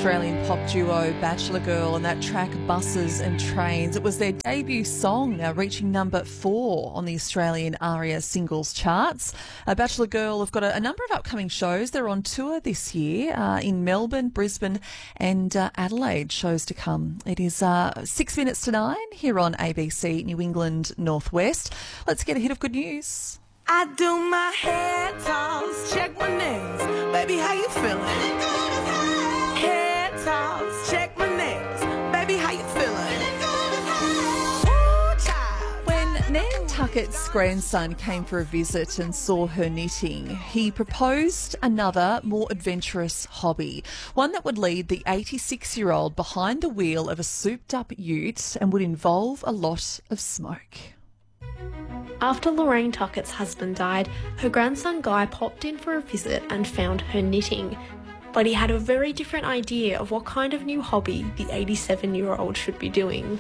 Australian pop duo Bachelor Girl and that track Buses and Trains. It was their debut song, reaching number 4 on the Australian ARIA singles charts. Bachelor Girl have got a number of upcoming shows. They're on tour this year in Melbourne, Brisbane and Adelaide. Shows to come. It is 6 minutes to 9 here on ABC New England Northwest. Let's get a hit of good news. I do my hair toss, check my nails. Baby, how you feeling? Hair toss, check my nails. Baby, how you feeling? Ooh, child. When Nantucket's grandson came for a visit and saw her knitting, he proposed another, more adventurous hobby, one that would lead the 86-year-old behind the wheel of a souped-up ute and would involve a lot of smoke. After Lorraine Tuckett's husband died, her grandson Guy popped in for a visit and found her knitting. But he had a very different idea of what kind of new hobby the 87-year-old should be doing.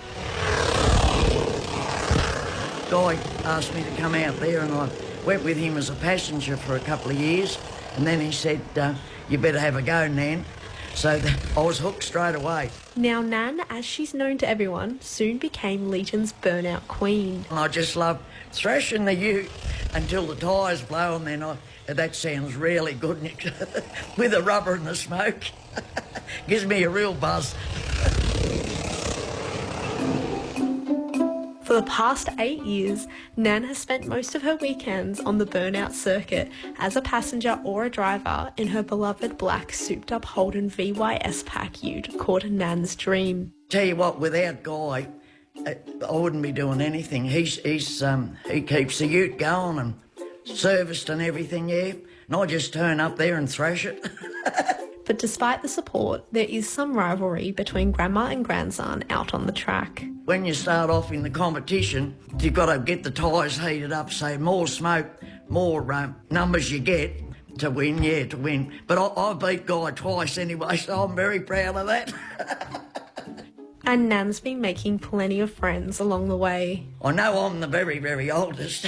Guy asked me to come out there and I went with him as a passenger for a couple of years and then he said, you better have a go, Nan. So I was hooked straight away. Now Nan, as she's known to everyone, soon became Leeton's burnout queen. I just love thrashing the ute until the tyres blow and then that sounds really good with the rubber and the smoke. Gives me a real buzz. For the past 8 years, Nan has spent most of her weekends on the burnout circuit as a passenger or a driver in her beloved black souped-up Holden VYS pack ute called Nan's Dream. Tell you what, without Guy, I wouldn't be doing anything. He keeps the ute going and serviced and everything, yeah. And I just turn up there and thrash it. But despite the support, there is some rivalry between grandma and grandson out on the track. When you start off in the competition, you've got to get the tyres heated up, so more smoke, more numbers you get to win, to win. But I beat Guy twice anyway, so I'm very proud of that. And Nan's been making plenty of friends along the way. I know I'm the very, very oldest.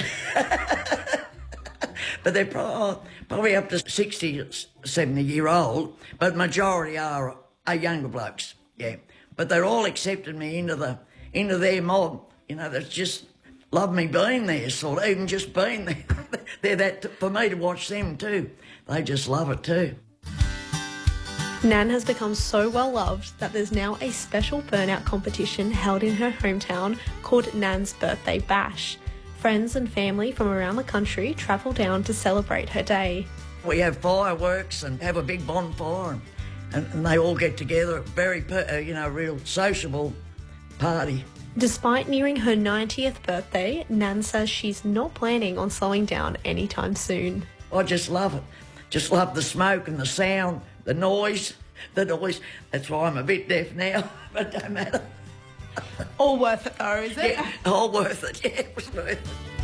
But they're probably up to 60, 70-year-old, but majority are younger blokes, yeah. But they're all accepted me into their mob, that's just love me being there, sort of, even just being there. They're that, for me to watch them too, they just love it too. Nan has become so well loved that there's now a special burnout competition held in her hometown called Nan's Birthday Bash. Friends and family from around the country travel down to celebrate her day. We have fireworks and have a big bonfire and they all get together. Very, real sociable party. Despite nearing her 90th birthday, Nan says she's not planning on slowing down anytime soon. I just love it. Just love the smoke and the sound, the noise. That's why I'm a bit deaf now, but don't matter. All worth it though, is it? Yeah, all worth it, yeah, it was worth it.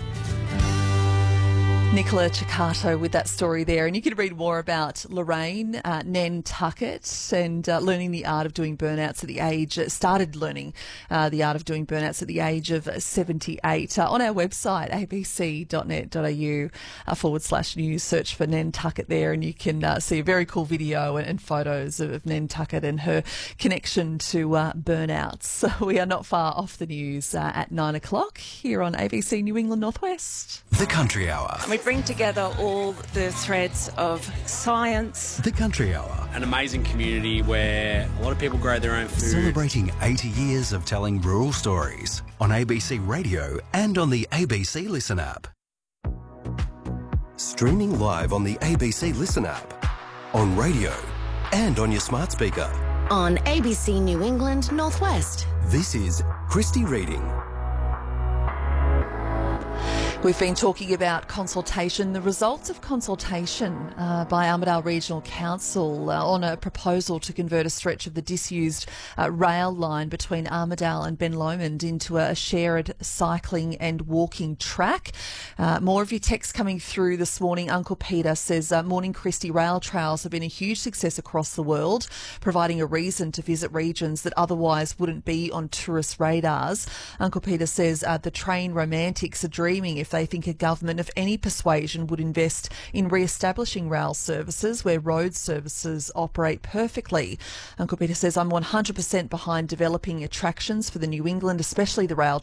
Nicola Ciccato with that story there. And you can read more about Lorraine Nantucket and learning the art of doing burnouts at the age, started learning the art of doing burnouts at the age of 78. On our website, abc.net.au/news, search for Nantucket there and you can see a very cool video and photos of Nantucket and her connection to burnouts. So we are not far off the news at 9 o'clock here on ABC New England Northwest. The Country Hour. We bring together all the threads of science. The Country Hour. An amazing community where a lot of people grow their own food. Celebrating 80 years of telling rural stories on ABC Radio and on the ABC Listen app. Streaming live on the ABC Listen app, on radio and on your smart speaker. On ABC New England Northwest. This is Christy Reading. We've been talking about consultation, the results of consultation by Armidale Regional Council on a proposal to convert a stretch of the disused rail line between Armidale and Ben Lomond into a shared cycling and walking track. More of your texts coming through this morning. Uncle Peter says, morning Christy, rail trails have been a huge success across the world, providing a reason to visit regions that otherwise wouldn't be on tourist radars. Uncle Peter says the train romantics are dreaming if they think a government of any persuasion would invest in re-establishing rail services where road services operate perfectly. Uncle Peter says, I'm 100% behind developing attractions for the New England, especially the rail